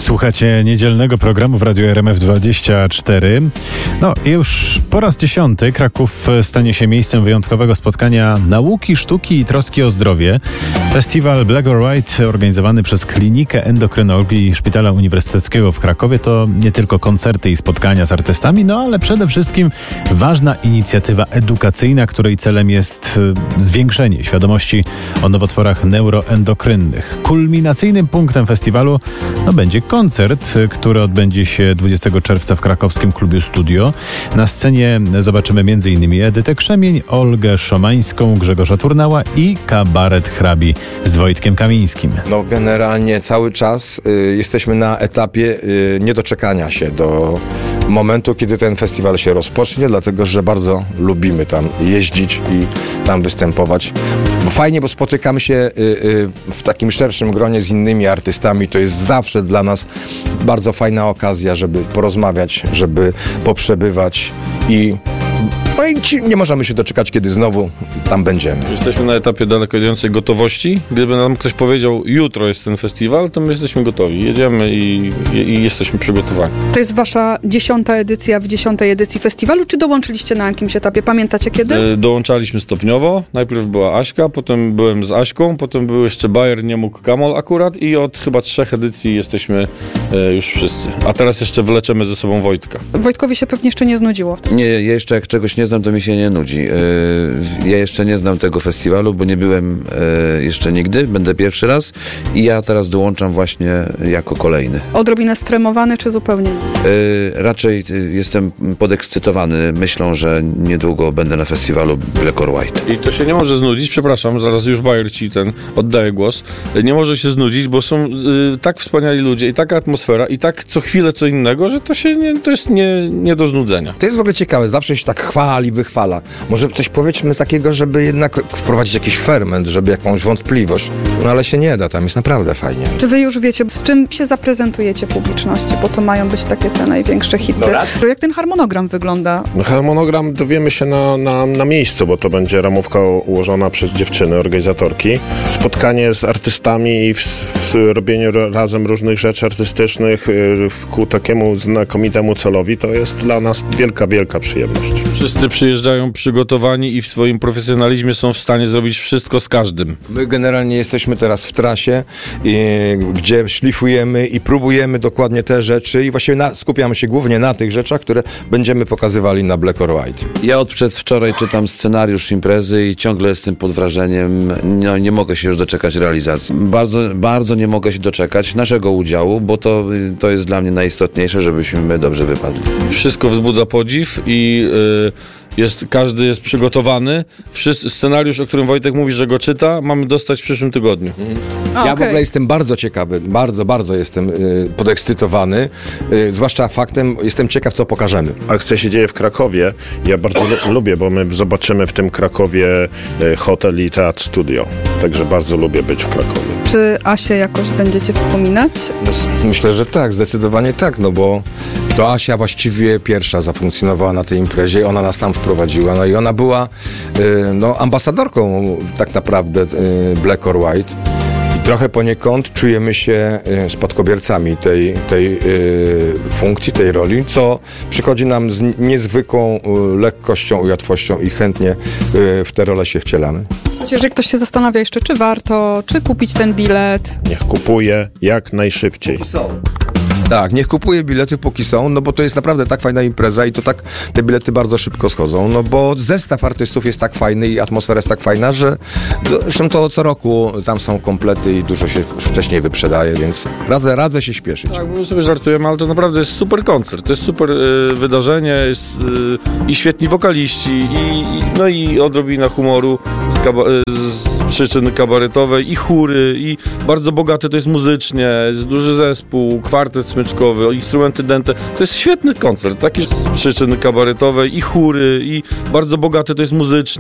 Słuchacie niedzielnego programu w Radiu RMF24. No już po raz 10 Kraków stanie się miejscem wyjątkowego spotkania nauki, sztuki i troski o zdrowie. Festiwal Black or White organizowany przez Klinikę Endokrynologii Szpitala Uniwersyteckiego w Krakowie to nie tylko koncerty i spotkania z artystami, no ale przede wszystkim ważna inicjatywa edukacyjna, której celem jest zwiększenie świadomości o nowotworach neuroendokrynnych. Kulminacyjnym punktem festiwalu będzie koncert, który odbędzie się 20 czerwca w krakowskim klubie Studio. Na scenie zobaczymy m.in. Edytę Krzemień, Olgę Szomańską, Grzegorza Turnała i kabaret hrabi z Wojtkiem Kamińskim. No generalnie cały czas jesteśmy na etapie niedoczekania się do momentu, kiedy ten festiwal się rozpocznie, dlatego że bardzo lubimy tam jeździć i tam występować. Bo fajnie, bo spotykamy się w takim szerszym gronie z innymi artystami. To jest zawsze dla nas bardzo fajna okazja, żeby porozmawiać, żeby poprzebywać i nie możemy się doczekać, kiedy znowu tam będziemy. Jesteśmy na etapie daleko idącej gotowości. Gdyby nam ktoś powiedział, jutro jest ten festiwal, to my jesteśmy gotowi. Jedziemy i jesteśmy przygotowani. To jest wasza 10. edycja w 10. edycji festiwalu, czy dołączyliście na jakimś etapie? Pamiętacie kiedy? Dołączaliśmy stopniowo. Najpierw była Aśka, potem byłem z Aśką, potem był jeszcze Bayer, nie mógł Kamol akurat i od chyba 3 edycji jesteśmy już wszyscy. A teraz jeszcze wleczemy ze sobą Wojtka. Wojtkowi się pewnie jeszcze nie znudziło. Nie, ja jeszcze jak czegoś nie znam, to mi się nie nudzi. Ja jeszcze nie znam tego festiwalu, bo nie byłem jeszcze nigdy, będę pierwszy raz i ja teraz dołączam właśnie jako kolejny. Odrobinę stremowany, czy zupełnie nie? Raczej jestem podekscytowany myślą, że niedługo będę na festiwalu Black or White. I to się nie może znudzić, przepraszam, zaraz już Bayer ci oddaję głos. Nie może się znudzić, bo są tak wspaniali ludzie i taka atmosfera i tak co chwilę co innego, że to jest nie do znudzenia. To jest w ogóle ciekawe, zawsze się tak chwali, wychwala. Może coś powiedzmy takiego, żeby jednak wprowadzić jakiś ferment, żeby jakąś wątpliwość. No ale się nie da, tam jest naprawdę fajnie. Czy wy już wiecie, z czym się zaprezentujecie publiczności? Bo to mają być takie te największe hity. No, jak ten harmonogram wygląda? No, harmonogram dowiemy się na miejscu, bo to będzie ramówka ułożona przez dziewczyny, organizatorki. Spotkanie z artystami i robienie razem różnych rzeczy artystycznych ku takiemu znakomitemu celowi, to jest dla nas wielka, wielka przyjemność. Wszyscy przyjeżdżają przygotowani i w swoim profesjonalizmie są w stanie zrobić wszystko z każdym. My generalnie jesteśmy teraz w trasie, gdzie szlifujemy i próbujemy dokładnie te rzeczy i właściwie skupiamy się głównie na tych rzeczach, które będziemy pokazywali na Black or White. Ja od przedwczoraj czytam scenariusz imprezy i ciągle jestem pod wrażeniem. No, nie mogę się już doczekać realizacji. Bardzo, bardzo nie mogę się doczekać naszego udziału, bo to jest dla mnie najistotniejsze, żebyśmy my dobrze wypadli. Wszystko wzbudza podziw i każdy jest przygotowany. Scenariusz, o którym Wojtek mówi, że go czyta, mamy dostać w przyszłym tygodniu. Ja w ogóle jestem bardzo ciekawy, bardzo jestem podekscytowany, zwłaszcza faktem, jestem ciekaw, co pokażemy. Akcja się dzieje w Krakowie. Ja bardzo lubię, bo my zobaczymy w tym Krakowie hotel i teatr studio. Także bardzo lubię być w Krakowie. Czy Asię jakoś będziecie wspominać? Myślę, że tak, zdecydowanie tak, no bo to Asia właściwie pierwsza zafunkcjonowała na tej imprezie, ona nas tam wprowadziła, no i ona była ambasadorką tak naprawdę Black or White. I trochę poniekąd czujemy się spadkobiercami tej funkcji, tej roli, co przychodzi nam z niezwykłą lekkością i łatwością i chętnie w tę rolę się wcielamy. Jeżeli ktoś się zastanawia jeszcze, czy warto, czy kupić ten bilet? Niech kupuje jak najszybciej. Tak, niech kupuje bilety póki są, no bo to jest naprawdę tak fajna impreza i to tak te bilety bardzo szybko schodzą, no bo zestaw artystów jest tak fajny i atmosfera jest tak fajna, że zresztą to co roku tam są komplety i dużo się wcześniej wyprzedaje, więc radzę się śpieszyć. Tak, my sobie żartujemy, ale to naprawdę jest super koncert, to jest super wydarzenie, jest i świetni wokaliści i odrobina humoru z przyczyn kabaretowej i chóry i bardzo bogate to jest muzycznie, jest duży zespół, kwartet smyczkowy, instrumenty dęte. To jest świetny koncert, taki z przyczyn kabaretowej i chóry i bardzo bogate to jest muzycznie.